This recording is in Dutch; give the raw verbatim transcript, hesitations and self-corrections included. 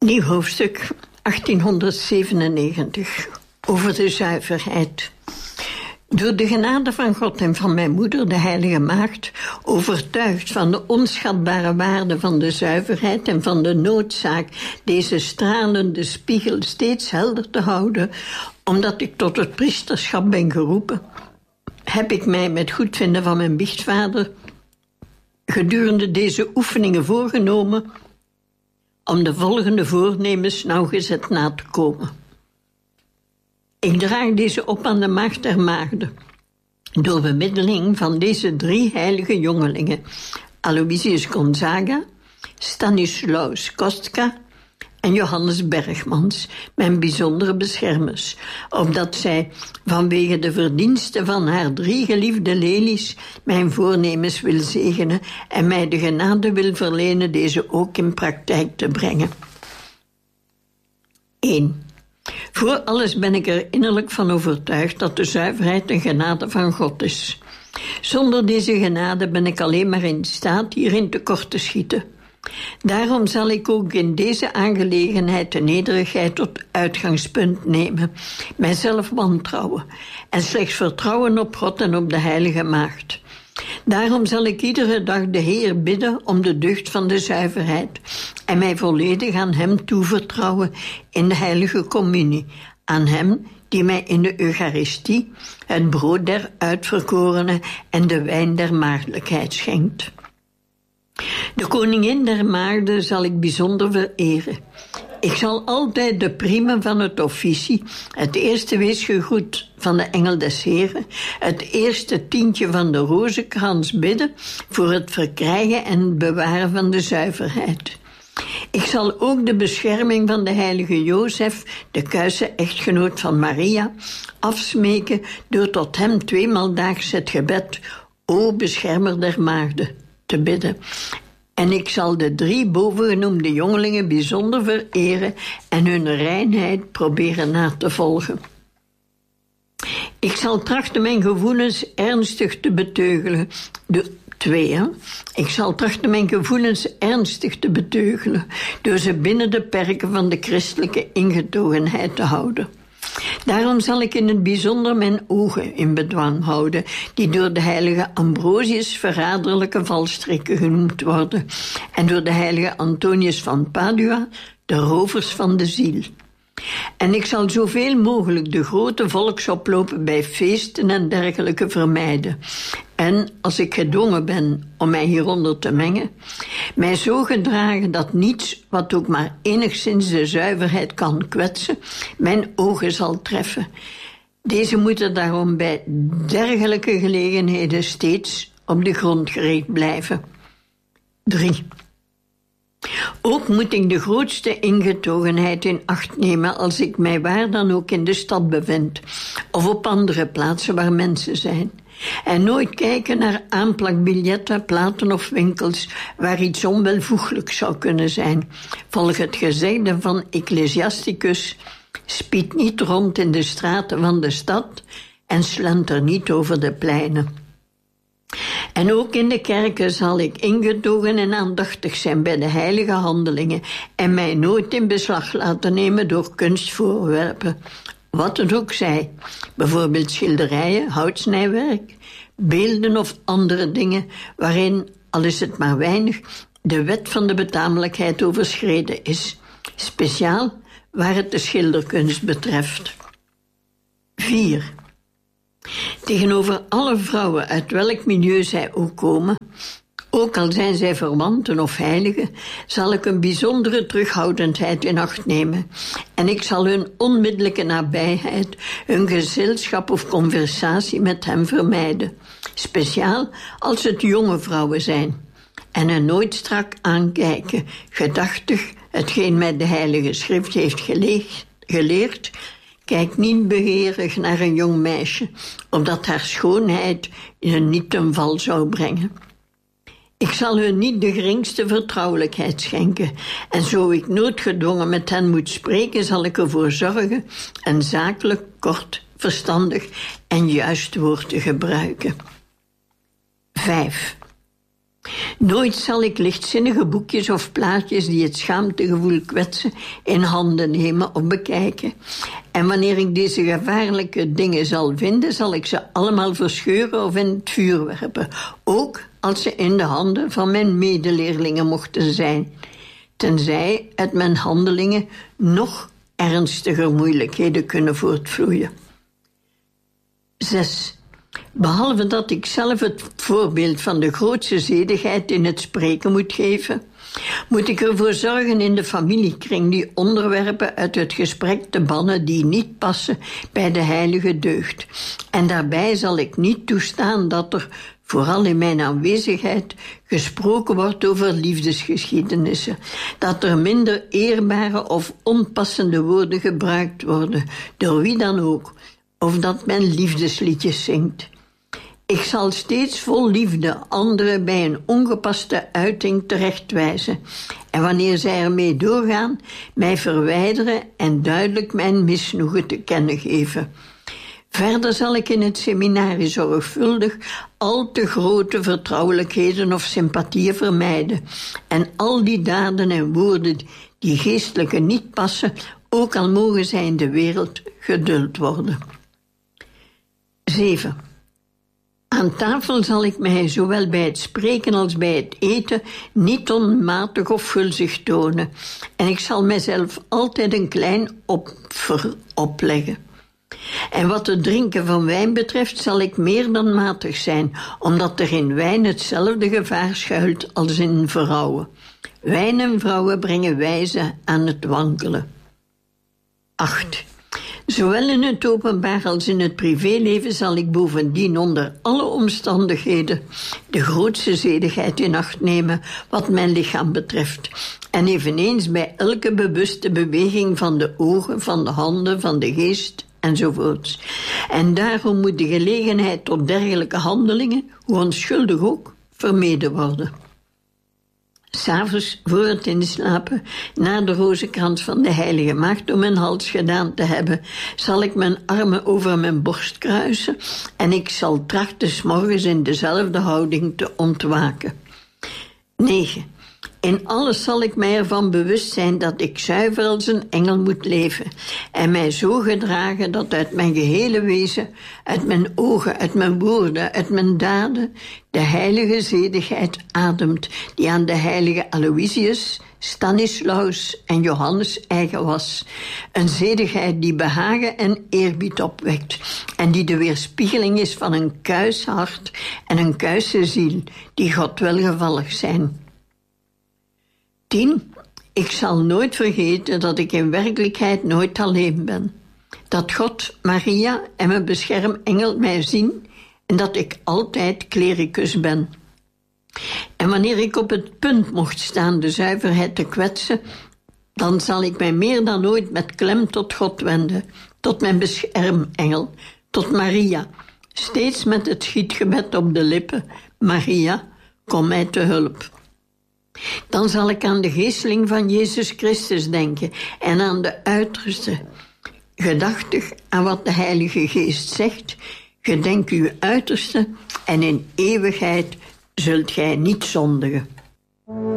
Nieuw hoofdstuk achttienhonderdzevenennegentig over de zuiverheid. Door de genade van God en van mijn moeder, de heilige maagd, overtuigd van de onschatbare waarde van de zuiverheid en van de noodzaak deze stralende spiegel steeds helder te houden, omdat ik tot het priesterschap ben geroepen, heb ik mij met goedvinden van mijn biechtvader gedurende deze oefeningen voorgenomen om de volgende voornemens nauwgezet na te komen. Ik draag deze op aan de maagd der maagden, door bemiddeling van deze drie heilige jongelingen, Aloysius Gonzaga, Stanislaus Kostka en Johannes Bergmans, mijn bijzondere beschermers, opdat zij vanwege de verdiensten van haar drie geliefde lelies mijn voornemens wil zegenen en mij de genade wil verlenen deze ook in praktijk te brengen. één. Voor alles ben ik er innerlijk van overtuigd dat de zuiverheid een genade van God is. Zonder deze genade ben ik alleen maar in staat hierin tekort te schieten. Daarom zal ik ook in deze aangelegenheid de nederigheid tot uitgangspunt nemen, mijzelf wantrouwen en slechts vertrouwen op God en op de heilige maagd. Daarom zal ik iedere dag de Heer bidden om de deugd van de zuiverheid en mij volledig aan Hem toevertrouwen in de heilige communie, aan Hem die mij in de Eucharistie het brood der uitverkorenen en de wijn der maagdelijkheid schenkt. De koningin der maagden zal ik bijzonder vereren. Ik zal altijd de prime van het officie, het eerste weesgegroet van de engel des Heren, het eerste tientje van de rozenkrans bidden voor het verkrijgen en het bewaren van de zuiverheid. Ik zal ook de bescherming van de heilige Jozef, de kuise echtgenoot van Maria, afsmeken door tot hem tweemaal daags het gebed, O beschermer der maagden, te bidden. En ik zal de drie bovengenoemde jongelingen bijzonder vereren en hun reinheid proberen na te volgen. Ik zal trachten mijn gevoelens ernstig te beteugelen. De twee, hè? Ik zal trachten mijn gevoelens ernstig te beteugelen door ze binnen de perken van de christelijke ingetogenheid te houden. Daarom zal ik in het bijzonder mijn ogen in bedwang houden, die door de heilige Ambrosius verraderlijke valstrikken genoemd worden, en door de heilige Antonius van Padua de rovers van de ziel. En ik zal zoveel mogelijk de grote volksoplopen bij feesten en dergelijke vermijden. En als ik gedwongen ben om mij hieronder te mengen, mij zo gedragen dat niets wat ook maar enigszins de zuiverheid kan kwetsen, mijn ogen zal treffen. Deze moeten daarom bij dergelijke gelegenheden steeds op de grond gericht blijven. drie. Ook moet ik de grootste ingetogenheid in acht nemen als ik mij waar dan ook in de stad bevind, of op andere plaatsen waar mensen zijn. En nooit kijken naar aanplakbiljetten, platen of winkels waar iets onwelvoeglijks zou kunnen zijn. Volg het gezegde van Ecclesiasticus: spied niet rond in de straten van de stad en slenter niet over de pleinen. En ook in de kerken zal ik ingetogen en aandachtig zijn bij de heilige handelingen en mij nooit in beslag laten nemen door kunstvoorwerpen. Wat het ook zij, bijvoorbeeld schilderijen, houtsnijwerk, beelden of andere dingen waarin, al is het maar weinig, de wet van de betamelijkheid overschreden is, speciaal waar het de schilderkunst betreft. vier. Tegenover alle vrouwen uit welk milieu zij ook komen, ook al zijn zij verwanten of heiligen, zal ik een bijzondere terughoudendheid in acht nemen. En ik zal hun onmiddellijke nabijheid, hun gezelschap of conversatie met hem vermijden. Speciaal als het jonge vrouwen zijn. En hen nooit strak aankijken, gedachtig, hetgeen mij de heilige schrift heeft geleerd, geleerd. Kijk niet begeerig naar een jong meisje, opdat haar schoonheid je niet ten val zou brengen. Ik zal hun niet de geringste vertrouwelijkheid schenken, en zo ik noodgedwongen met hen moet spreken, zal ik ervoor zorgen een zakelijk, kort, verstandig en juist woord te gebruiken. vijf. Nooit zal ik lichtzinnige boekjes of plaatjes die het schaamtegevoel kwetsen in handen nemen of bekijken. En wanneer ik deze gevaarlijke dingen zal vinden, zal ik ze allemaal verscheuren of in het vuur werpen. Ook als ze in de handen van mijn medeleerlingen mochten zijn. Tenzij uit mijn handelingen nog ernstiger moeilijkheden kunnen voortvloeien. Zes. Behalve dat ik zelf het voorbeeld van de grootste zedigheid in het spreken moet geven, moet ik ervoor zorgen in de familiekring die onderwerpen uit het gesprek te bannen die niet passen bij de heilige deugd. En daarbij zal ik niet toestaan dat er, vooral in mijn aanwezigheid, gesproken wordt over liefdesgeschiedenissen. Dat er minder eerbare of onpassende woorden gebruikt worden, door wie dan ook, of dat men liefdesliedjes zingt. Ik zal steeds vol liefde anderen bij een ongepaste uiting terechtwijzen. En wanneer zij ermee doorgaan, mij verwijderen en duidelijk mijn misnoegen te kennen geven. Verder zal ik in het seminarie zorgvuldig al te grote vertrouwelijkheden of sympathieën vermijden. En al die daden en woorden die geestelijke niet passen, ook al mogen zij in de wereld geduld worden. Zeven. Aan tafel zal ik mij zowel bij het spreken als bij het eten niet onmatig of gulzig tonen. En ik zal mijzelf altijd een klein opfer opleggen. En wat het drinken van wijn betreft zal ik meer dan matig zijn, omdat er in wijn hetzelfde gevaar schuilt als in vrouwen. Wijn en vrouwen brengen wijze aan het wankelen. Acht. Zowel in het openbaar als in het privéleven zal ik bovendien onder alle omstandigheden de grootste zedigheid in acht nemen wat mijn lichaam betreft. En eveneens bij elke bewuste beweging van de ogen, van de handen, van de geest enzovoorts. En daarom moet de gelegenheid tot dergelijke handelingen, hoe onschuldig ook, vermeden worden. 'S'avonds, voor het inslapen, na de rozenkrans van de heilige maagd om mijn hals gedaan te hebben, zal ik mijn armen over mijn borst kruisen en ik zal trachten 's morgens in dezelfde houding te ontwaken. negen. In alles zal ik mij ervan bewust zijn dat ik zuiver als een engel moet leven en mij zo gedragen dat uit mijn gehele wezen, uit mijn ogen, uit mijn woorden, uit mijn daden, de heilige zedigheid ademt die aan de heilige Aloysius, Stanislaus en Johannes eigen was. Een zedigheid die behagen en eerbied opwekt en die de weerspiegeling is van een kuis hart en een kuise ziel die God welgevallig zijn. tien. Ik zal nooit vergeten dat ik in werkelijkheid nooit alleen ben. Dat God, Maria en mijn beschermengel mij zien en dat ik altijd klericus ben. En wanneer ik op het punt mocht staan de zuiverheid te kwetsen, dan zal ik mij meer dan ooit met klem tot God wenden, tot mijn beschermengel, tot Maria, steeds met het schietgebed op de lippen: Maria, kom mij te hulp. Dan zal ik aan de geesteling van Jezus Christus denken en aan de uiterste. Gedachtig aan wat de Heilige Geest zegt, gedenk uw uiterste en in eeuwigheid zult gij niet zondigen.